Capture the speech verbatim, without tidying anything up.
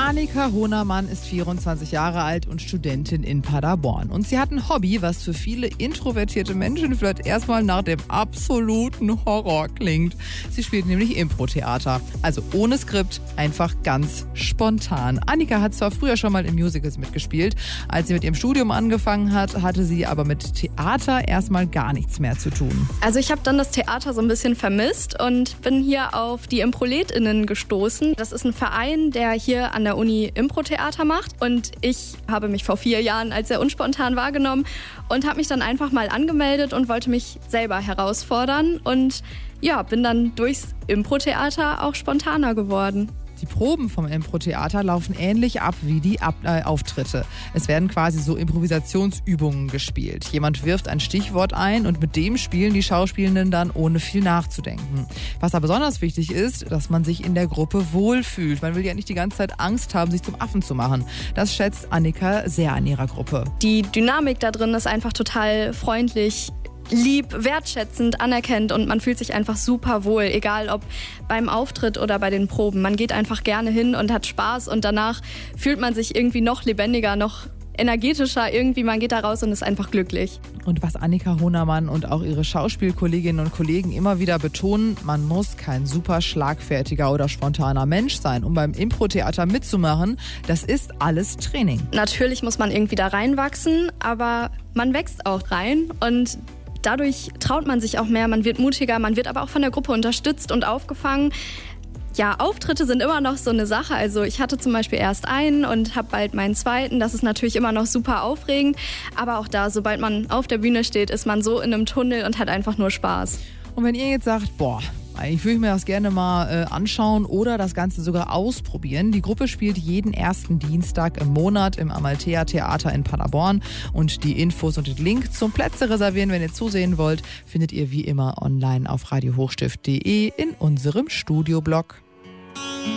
Annika Hohnermann ist vierundzwanzig Jahre alt und Studentin in Paderborn. Und sie hat ein Hobby, was für viele introvertierte Menschen vielleicht erstmal nach dem absoluten Horror klingt. Sie spielt nämlich Impro-Theater. Also ohne Skript, einfach ganz spontan. Annika hat zwar früher schon mal in Musicals mitgespielt. Als sie mit ihrem Studium angefangen hat, hatte sie aber mit Theater erstmal gar nichts mehr zu tun. Also ich habe dann das Theater so ein bisschen vermisst und bin hier auf die ImproLetInnen gestoßen. Das ist ein Verein, der hier an der Uni Impro-Theater macht. Und ich habe mich vor vier Jahren als sehr unspontan wahrgenommen und habe mich dann einfach mal angemeldet und wollte mich selber herausfordern. Und ja, bin dann durchs Impro-Theater auch spontaner geworden. Die Proben vom Impro-Theater laufen ähnlich ab wie die Ab- äh, Auftritte. Es werden quasi so Improvisationsübungen gespielt. Jemand wirft ein Stichwort ein und mit dem spielen die Schauspielenden dann, ohne viel nachzudenken. Was da besonders wichtig ist, dass man sich in der Gruppe wohlfühlt. Man will ja nicht die ganze Zeit Angst haben, sich zum Affen zu machen. Das schätzt Annika sehr an ihrer Gruppe. Die Dynamik da drin ist einfach total freundlich, lieb, wertschätzend, anerkennt und man fühlt sich einfach super wohl, egal ob beim Auftritt oder bei den Proben. Man geht einfach gerne hin und hat Spaß und danach fühlt man sich irgendwie noch lebendiger, noch energetischer. Irgendwie, man geht da raus und ist einfach glücklich. Und was Annika Hohnermann und auch ihre Schauspielkolleginnen und Kollegen immer wieder betonen, man muss kein super schlagfertiger oder spontaner Mensch sein, um beim Impro-Theater mitzumachen. Das ist alles Training. Natürlich muss man irgendwie da reinwachsen, aber man wächst auch rein und dadurch traut man sich auch mehr, man wird mutiger, man wird aber auch von der Gruppe unterstützt und aufgefangen. Ja, Auftritte sind immer noch so eine Sache. Also ich hatte zum Beispiel erst einen und habe bald meinen zweiten. Das ist natürlich immer noch super aufregend. Aber auch da, sobald man auf der Bühne steht, ist man so in einem Tunnel und hat einfach nur Spaß. Und wenn ihr jetzt sagt, boah, eigentlich würde ich mir das gerne mal äh, anschauen oder das Ganze sogar ausprobieren. Die Gruppe spielt jeden ersten Dienstag im Monat im Amalthea Theater in Paderborn. Und die Infos und den Link zum Plätze reservieren, wenn ihr zusehen wollt, findet ihr wie immer online auf radio hochstift punkt de in unserem Studioblog.